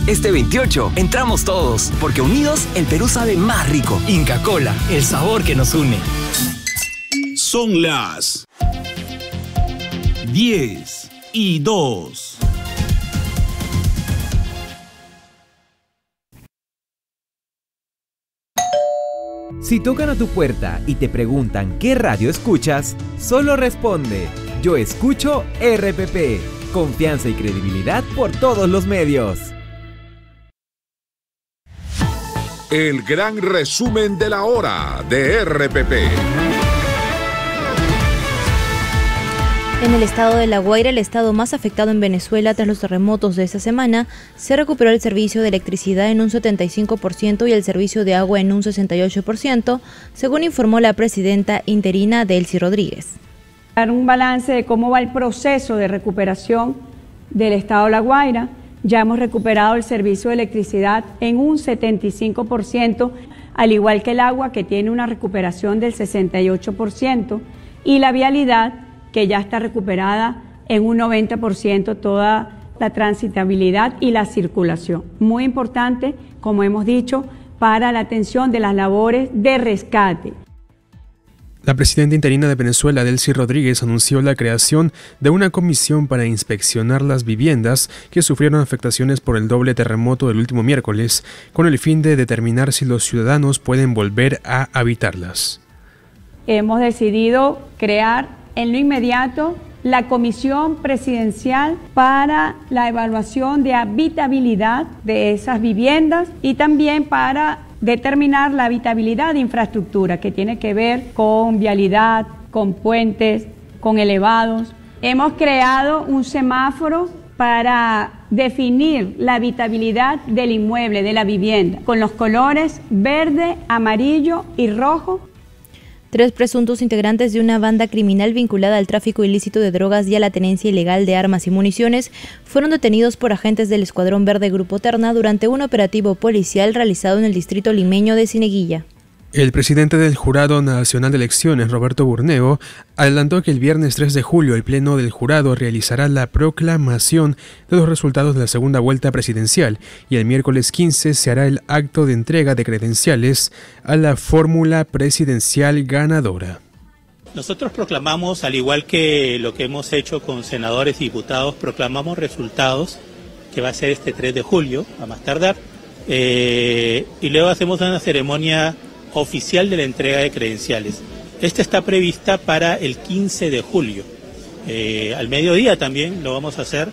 Este 28 entramos todos, porque unidos el Perú sabe más rico. Inca Kola, el sabor que nos une. Son las 10:02. Si tocan a tu puerta y te preguntan qué radio escuchas, solo responde: yo escucho RPP. Confianza y credibilidad por todos los medios. El gran resumen de la hora de RPP. En el estado de La Guaira, el estado más afectado en Venezuela tras los terremotos de esta semana, se recuperó el servicio de electricidad en un 75% y el servicio de agua en un 68%, según informó la presidenta interina Delcy Rodríguez. Dar un balance de cómo va el proceso de recuperación del estado de La Guaira. Ya hemos recuperado el servicio de electricidad en un 75%, al igual que el agua, que tiene una recuperación del 68%, y la vialidad, que ya está recuperada en un 90%, toda la transitabilidad y la circulación. Muy importante, como hemos dicho, para la atención de las labores de rescate. La presidenta interina de Venezuela, Delcy Rodríguez, anunció la creación de una comisión para inspeccionar las viviendas que sufrieron afectaciones por el doble terremoto del último miércoles, con el fin de determinar si los ciudadanos pueden volver a habitarlas. Hemos decidido crear en lo inmediato la Comisión Presidencial para la evaluación de habitabilidad de esas viviendas y también para determinar la habitabilidad de infraestructura que tiene que ver con vialidad, con puentes, con elevados. Hemos creado un semáforo para definir la habitabilidad del inmueble, de la vivienda, con los colores verde, amarillo y rojo. 3 presuntos integrantes de una banda criminal vinculada al tráfico ilícito de drogas y a la tenencia ilegal de armas y municiones fueron detenidos por agentes del Escuadrón Verde Grupo Terna durante un operativo policial realizado en el distrito limeño de Cieneguilla. El presidente del Jurado Nacional de Elecciones, Roberto Burneo, adelantó que el viernes 3 de julio el Pleno del Jurado realizará la proclamación de los resultados de la segunda vuelta presidencial y el miércoles 15 se hará el acto de entrega de credenciales a la fórmula presidencial ganadora. Nosotros proclamamos, al igual que lo que hemos hecho con senadores y diputados, proclamamos resultados, que va a ser este 3 de julio, a más tardar, y luego hacemos una ceremonia oficial de la entrega de credenciales. Esta está prevista para el 15 de julio. Al mediodía también lo vamos a hacer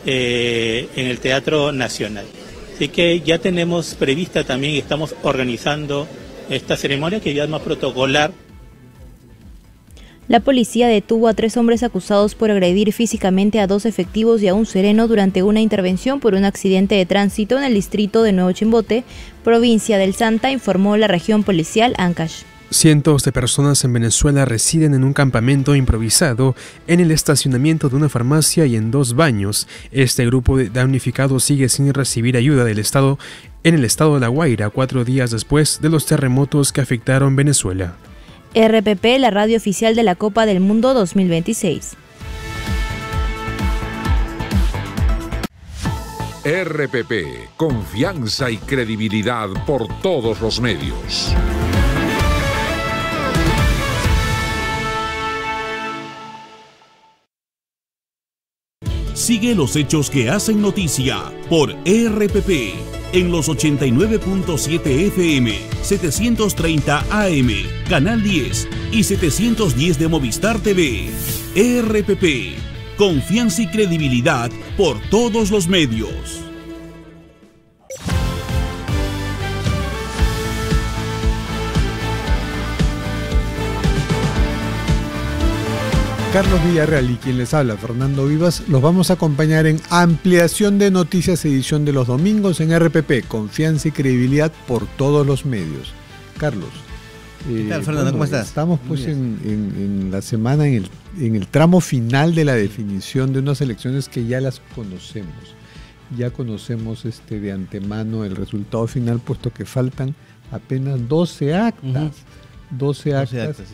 en el Teatro Nacional. Así que ya tenemos prevista también y estamos organizando esta ceremonia que ya es más protocolar. La policía detuvo a 3 hombres acusados por agredir físicamente a 2 efectivos y a un sereno durante una intervención por un accidente de tránsito en el distrito de Nuevo Chimbote, provincia del Santa, informó la región policial Ancash. Cientos de personas en Venezuela residen en un campamento improvisado en el estacionamiento de una farmacia y en 2 baños. Este grupo de damnificados sigue sin recibir ayuda del Estado en el estado de La Guaira, 4 días después de los terremotos que afectaron Venezuela. RPP, la radio oficial de la Copa del Mundo 2026. RPP, confianza y credibilidad por todos los medios. Sigue los hechos que hacen noticia por RPP en los 89.7 FM, 730 AM, Canal 10 y 710 de Movistar TV. RPP, confianza y credibilidad por todos los medios. Carlos Villarreal y quien les habla, Fernando Vivas, los vamos a acompañar en Ampliación de Noticias, edición de los domingos en RPP, confianza y credibilidad por todos los medios. Carlos. ¿Qué tal, Fernando? ¿Cómo estás? Estamos pues en la semana, en el tramo final de la definición de unas elecciones que ya las conocemos. Ya conocemos de antemano el resultado final, puesto que faltan apenas 12 actas. 12 actas. Sí.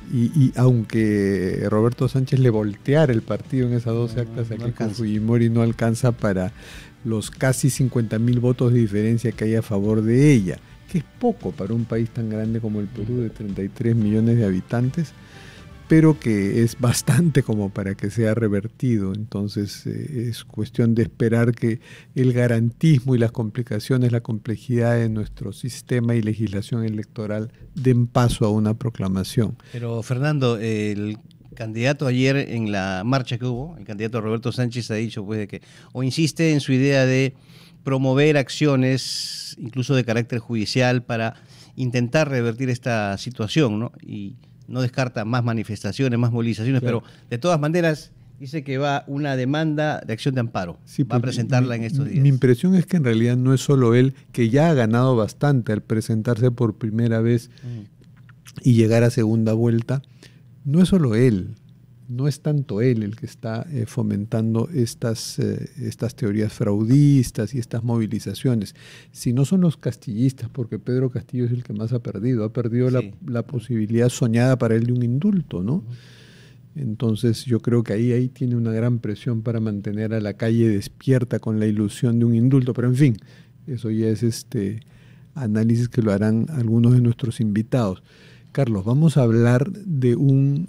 Y aunque Roberto Sánchez le volteara el partido en esas 12 actas aquí con Fujimori, no alcanza para los casi 50.000 votos de diferencia que hay a favor de ella, que es poco para un país tan grande como el Perú, de 33 millones de habitantes, pero que es bastante como para que sea revertido. Entonces es cuestión de esperar que el garantismo y las complicaciones, la complejidad de nuestro sistema y legislación electoral den paso a una proclamación. Pero Fernando, el candidato ayer en la marcha que hubo, el candidato Roberto Sánchez ha dicho pues de que, o insiste en su idea de promover acciones incluso de carácter judicial para intentar revertir esta situación, ¿no? Y no descarta más manifestaciones, más movilizaciones, claro. Pero de todas maneras dice que va una demanda de acción de amparo. Sí, va a presentarla en estos días. Mi impresión es que en realidad no es solo él, que ya ha ganado bastante al presentarse por primera vez y llegar a segunda vuelta. No es solo él, no es tanto él el que está fomentando estas teorías fraudistas y estas movilizaciones, sino son los castillistas, porque Pedro Castillo es el que más ha perdido sí. la posibilidad soñada para él de un indulto, ¿no? Entonces yo creo que ahí tiene una gran presión para mantener a la calle despierta con la ilusión de un indulto, pero en fin, eso ya es análisis que lo harán algunos de nuestros invitados. Carlos, vamos a hablar de un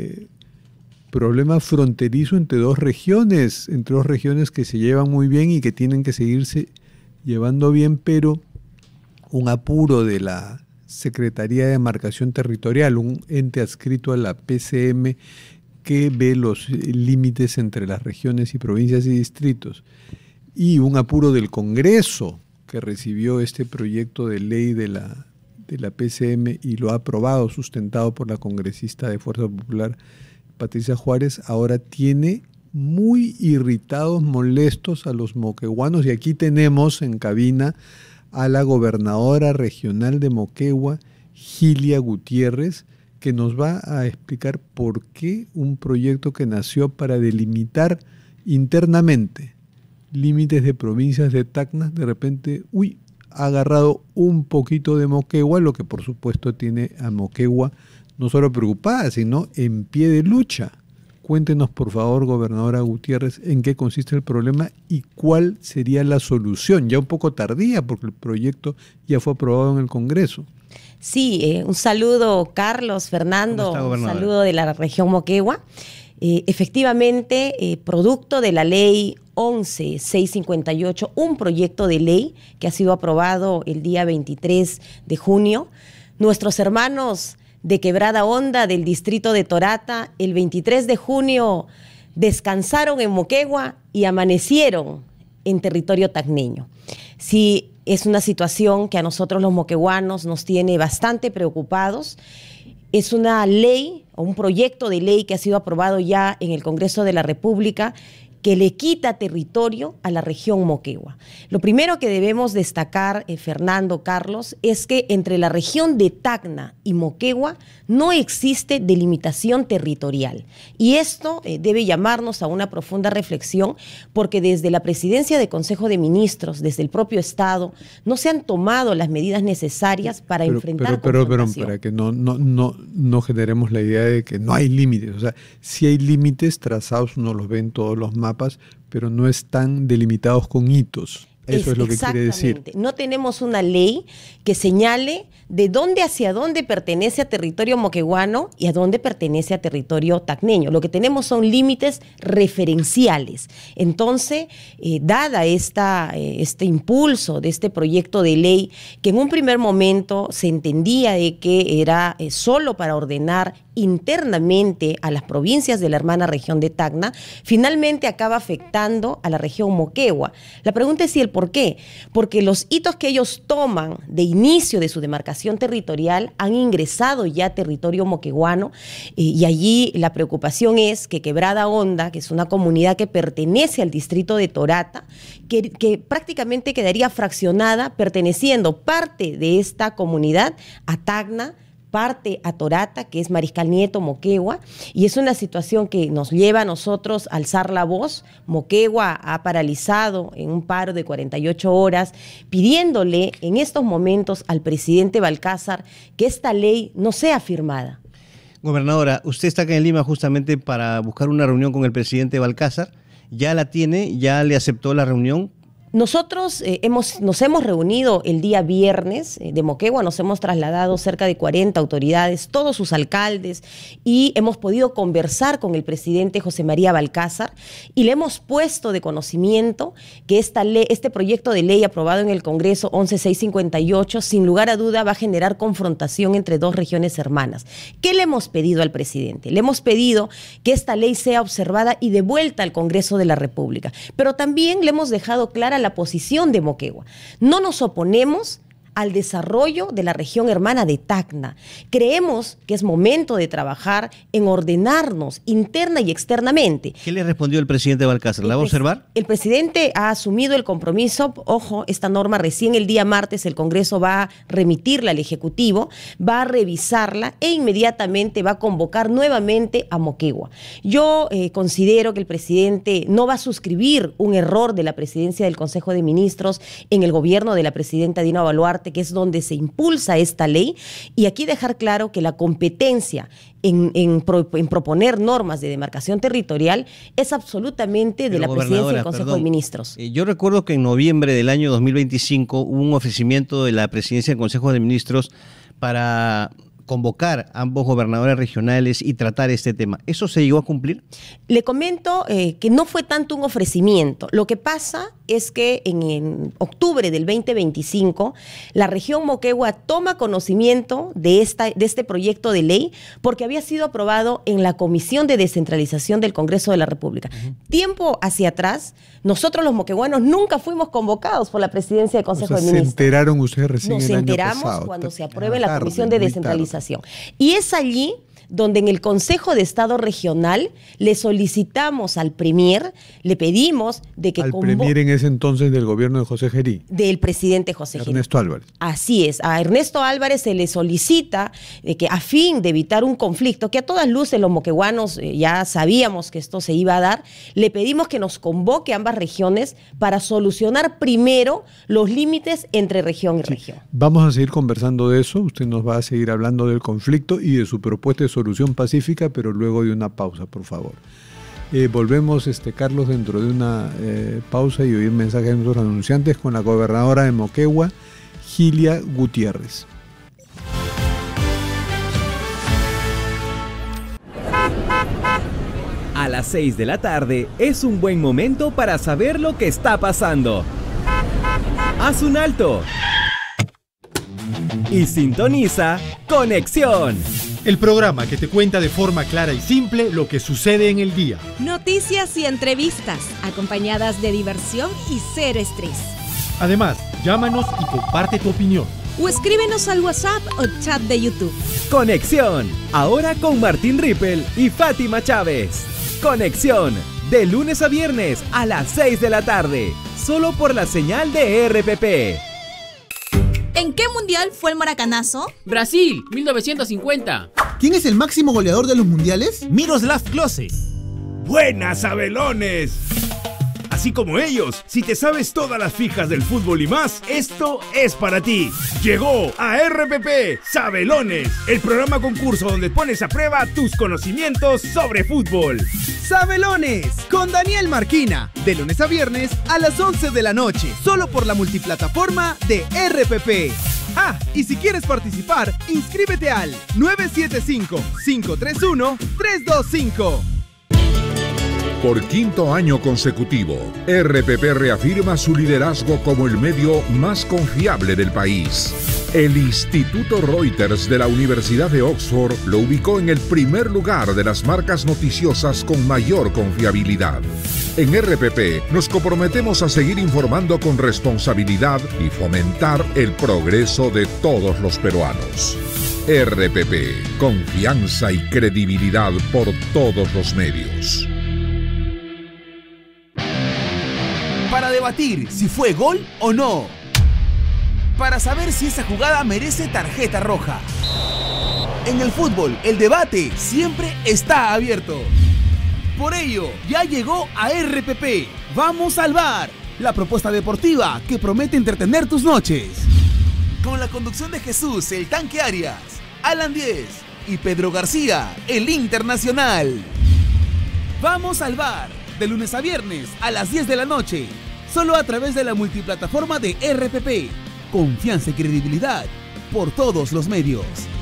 problema fronterizo entre dos regiones que se llevan muy bien y que tienen que seguirse llevando bien, pero un apuro de la Secretaría de Demarcación Territorial, un ente adscrito a la PCM que ve los límites entre las regiones y provincias y distritos, y un apuro del Congreso que recibió este proyecto de ley de la PCM y lo ha aprobado, sustentado por la congresista de Fuerza Popular Patricia Juárez. Ahora tiene muy irritados, molestos a los moqueguanos, y aquí tenemos en cabina a la gobernadora regional de Moquegua, Gilia Gutiérrez, que nos va a explicar por qué un proyecto que nació para delimitar internamente límites de provincias de Tacna, de repente, ha agarrado un poquito de Moquegua, lo que por supuesto tiene a Moquegua no solo preocupada, sino en pie de lucha. Cuéntenos, por favor, gobernadora Gutiérrez, en qué consiste el problema y cuál sería la solución, ya un poco tardía, porque el proyecto ya fue aprobado en el Congreso. Sí, un saludo, Carlos, Fernando, un saludo de la región Moquegua. Efectivamente, producto de la ley 11.658, un proyecto de ley que ha sido aprobado el día 23 de junio, nuestros hermanos de Quebrada Honda del distrito de Torata, el 23 de junio descansaron en Moquegua y amanecieron en territorio tacneño. Sí, es una situación que a nosotros los moqueguanos nos tiene bastante preocupados. Es una ley o un proyecto de ley que ha sido aprobado ya en el Congreso de la República, que le quita territorio a la región Moquegua. Lo primero que debemos destacar, Fernando, Carlos, es que entre la región de Tacna y Moquegua no existe delimitación territorial. Y esto debe llamarnos a una profunda reflexión, porque desde la presidencia del Consejo de Ministros, desde el propio Estado, no se han tomado las medidas necesarias para enfrentar confrontación. Para que no generemos la idea de que no hay límites. O sea, sí hay límites trazados, uno los ve en todos los mapas, pero no están delimitados con hitos. Eso es lo que quiere decir. No tenemos una ley que señale de dónde hacia dónde pertenece a territorio moqueguano y a dónde pertenece a territorio tacneño. Lo que tenemos son límites referenciales. Entonces, dada este impulso de este proyecto de ley, que en un primer momento se entendía de que era solo para ordenar internamente a las provincias de la hermana región de Tacna, finalmente acaba afectando a la región Moquegua. La pregunta es si el por qué. Porque los hitos que ellos toman de inicio de su demarcación territorial han ingresado ya a territorio moqueguano, y allí la preocupación es que Quebrada Honda, que es una comunidad que pertenece al distrito de Torata, que prácticamente quedaría fraccionada, perteneciendo parte de esta comunidad a Tacna, parte a Torata, que es Mariscal Nieto, Moquegua, y es una situación que nos lleva a nosotros a alzar la voz. Moquegua ha paralizado en un paro de 48 horas, pidiéndole en estos momentos al presidente Balcázar que esta ley no sea firmada. Gobernadora, usted está acá en Lima justamente para buscar una reunión con el presidente Balcázar. ¿Ya la tiene? ¿Ya le aceptó la reunión? Nosotros nos hemos reunido el día viernes de Moquegua, nos hemos trasladado cerca de 40 autoridades, todos sus alcaldes, y hemos podido conversar con el presidente José María Balcázar y le hemos puesto de conocimiento que este proyecto de ley aprobado en el Congreso 11658 sin lugar a duda va a generar confrontación entre dos regiones hermanas. ¿Qué le hemos pedido al presidente? Le hemos pedido que esta ley sea observada y devuelta al Congreso de la República, pero también le hemos dejado clara la posición de Moquegua. No nos oponemos al desarrollo de la región hermana de Tacna. Creemos que es momento de trabajar en ordenarnos interna y externamente. ¿Qué le respondió el presidente Balcázar? ¿La va a observar? El presidente ha asumido el compromiso. Ojo, esta norma recién el día martes el Congreso va a remitirla al Ejecutivo, va a revisarla e inmediatamente va a convocar nuevamente a Moquegua. Yo considero que el presidente no va a suscribir un error de la presidencia del Consejo de Ministros en el gobierno de la presidenta Dina Boluarte, que es donde se impulsa esta ley, y aquí dejar claro que la competencia en proponer normas de demarcación territorial es absolutamente de la presidencia del Consejo de Ministros. Yo recuerdo que en noviembre del año 2025 hubo un ofrecimiento de la presidencia del Consejo de Ministros para convocar a ambos gobernadores regionales y tratar este tema. ¿Eso se llegó a cumplir? Le comento que no fue tanto un ofrecimiento. Lo que pasa es que en octubre del 2025 la región Moquegua toma conocimiento de este proyecto de ley porque había sido aprobado en la Comisión de Descentralización del Congreso de la República. Tiempo hacia atrás, nosotros los moqueguanos nunca fuimos convocados por la presidencia del Consejo de Ministros. ¿Se enteraron ustedes recién Nos el año enteramos pasado? cuando se apruebe la Comisión de Descentralización. Y es allí donde en el Consejo de Estado Regional le solicitamos al Premier, le pedimos de que... Al Premier en ese entonces del gobierno de José Gerí. Del presidente José Gerí. Ernesto Álvarez. Así es, a Ernesto Álvarez se le solicita que a fin de evitar un conflicto, que a todas luces los moqueguanos ya sabíamos que esto se iba a dar, le pedimos que nos convoque a ambas regiones para solucionar primero los límites entre región y región. Vamos a seguir conversando de eso, usted nos va a seguir hablando del conflicto y de su propuesta de solución pacífica, pero luego de una pausa, por favor. Volvemos, Carlos, dentro de una pausa y oír mensajes de nuestros anunciantes con la gobernadora de Moquegua, Gilia Gutiérrez. A las 6 de la tarde es un buen momento para saber lo que está pasando. Haz un alto y sintoniza Conexión, el programa que te cuenta de forma clara y simple lo que sucede en el día. Noticias y entrevistas, acompañadas de diversión y cero estrés. Además, llámanos y comparte tu opinión. O escríbenos al WhatsApp o chat de YouTube. Conexión, ahora con Martín Rippel y Fátima Chávez. Conexión, de lunes a viernes a las 6 de la tarde, solo por la señal de RPP. ¿En qué mundial fue el maracanazo? Brasil, 1950. ¿Quién es el máximo goleador de los mundiales? Miroslav Klose. ¡Buenas, Sabelones! Así como ellos, si te sabes todas las fijas del fútbol y más, esto es para ti. Llegó a RPP Sabelones, el programa concurso donde pones a prueba tus conocimientos sobre fútbol. Sabelones, con Daniel Marquina, de lunes a viernes a las 11 de la noche, solo por la multiplataforma de RPP. Ah, y si quieres participar, inscríbete al 975-531-325. Por quinto año consecutivo, RPP reafirma su liderazgo como el medio más confiable del país. El Instituto Reuters de la Universidad de Oxford lo ubicó en el primer lugar de las marcas noticiosas con mayor confiabilidad. En RPP nos comprometemos a seguir informando con responsabilidad y fomentar el progreso de todos los peruanos. RPP, confianza y credibilidad por todos los medios. Para debatir si fue gol o no. Para saber si esa jugada merece tarjeta roja. En el fútbol, el debate siempre está abierto. Por ello, ya llegó a RPP. ¡Vamos al VAR! La propuesta deportiva que promete entretener tus noches. Con la conducción de Jesús, el Tanque Arias, Alan Díez, y Pedro García, el Internacional. Vamos al bar, de lunes a viernes a las 10 de la noche, solo a través de la multiplataforma de RPP. Confianza y credibilidad por todos los medios.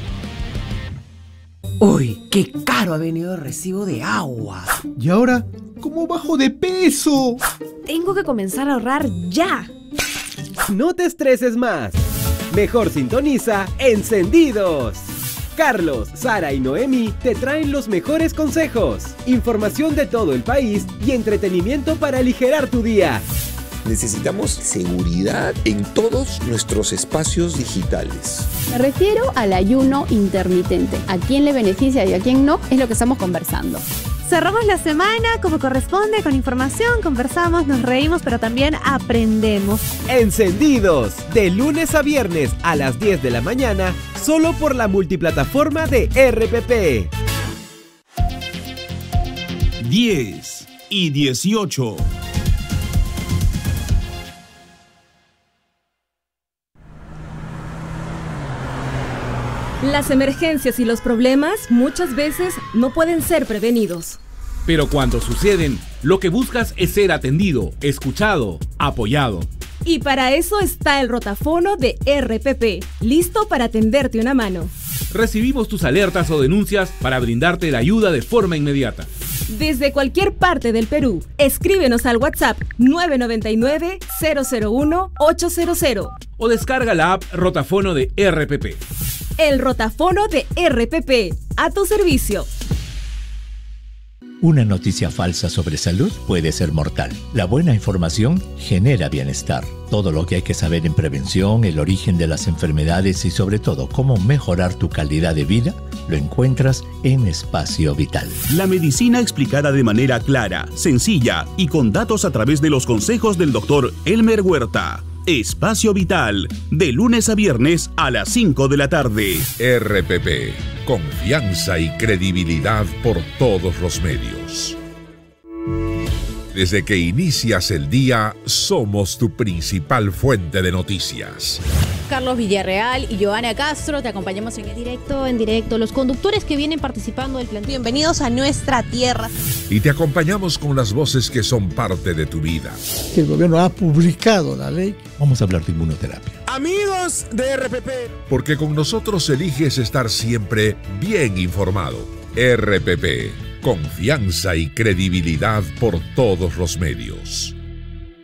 Uy, qué caro ha venido el recibo de agua. ¿Y ahora cómo bajo de peso? Tengo que comenzar a ahorrar ya. No te estreses más. Mejor sintoniza Encendidos. Carlos, Sara y Noemi te traen los mejores consejos, información de todo el país y entretenimiento para aligerar tu día. Necesitamos seguridad en todos nuestros espacios digitales. Me refiero al ayuno intermitente. ¿A quién le beneficia y a quién no? Es lo que estamos conversando. Cerramos la semana como corresponde, con información, conversamos, nos reímos, pero también aprendemos. Encendidos, de lunes a viernes a las 10 de la mañana, solo por la multiplataforma de RPP. 10 y 18. Las emergencias y los problemas muchas veces no pueden ser prevenidos. Pero cuando suceden, lo que buscas es ser atendido, escuchado, apoyado. Y para eso está el rotafono de RPP, listo para tenderte una mano. Recibimos tus alertas o denuncias para brindarte la ayuda de forma inmediata. Desde cualquier parte del Perú, escríbenos al WhatsApp 999-001-800 o descarga la app Rotafono de RPP. El rotafono de RPP, a tu servicio. Una noticia falsa sobre salud puede ser mortal. La buena información genera bienestar. Todo lo que hay que saber en prevención, el origen de las enfermedades y sobre todo cómo mejorar tu calidad de vida, lo encuentras en Espacio Vital. La medicina explicada de manera clara, sencilla y con datos a través de los consejos del doctor Elmer Huerta. Espacio Vital, de lunes a viernes a las 5 de la tarde. RPP, confianza y credibilidad por todos los medios. Desde que inicias el día, somos tu principal fuente de noticias. Carlos Villarreal y Joana Castro, te acompañamos en directo, los conductores que vienen participando del plan. Bienvenidos a nuestra tierra. Y te acompañamos con las voces que son parte de tu vida. El gobierno ha publicado la ley. Vamos a hablar de inmunoterapia. Amigos de RPP. Porque con nosotros eliges estar siempre bien informado. RPP, confianza y credibilidad por todos los medios.